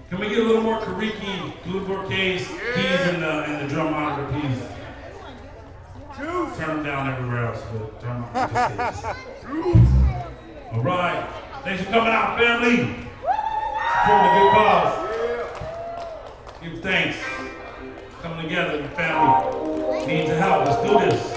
Can we get a little more Kariki, Bluebird keys in the drum monitor, please? Turn them down everywhere else, but turn them on the stage. All right. Thanks for coming out, family. Supporting a good cause. Give thanks. Coming together, the family needs help. Let's do this.